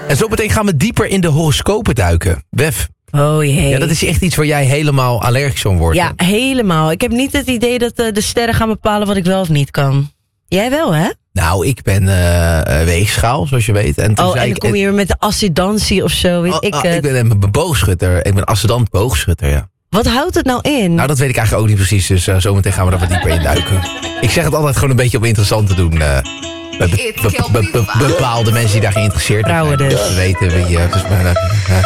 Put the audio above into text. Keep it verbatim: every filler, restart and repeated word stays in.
En zo meteen gaan we dieper in de horoscopen duiken. Bev. Oh jee. Ja, dat is echt iets waar jij helemaal allergisch om wordt. Ja, helemaal. Ik heb niet het idee dat uh, de sterren gaan bepalen wat ik wel of niet kan. Jij wel, hè? Nou, ik ben uh, weegschaal, zoals je weet. En toen oh, zei en dan ik, kom je weer met de ascendantie of zo. Weet oh, ik, ah, uh, ik ben een boogschutter. Ik ben ascendant boogschutter, ja. Wat houdt het nou in? Nou, dat weet ik eigenlijk ook niet precies. Dus uh, zometeen gaan we er wat dieper in duiken. Ik zeg het altijd gewoon een beetje om interessant te doen. Uh, Be- be- be- be- bepaalde mensen die daar geïnteresseerd in zijn. Vrouwen dus. We weten wie. Uh, dus maar, uh, uh,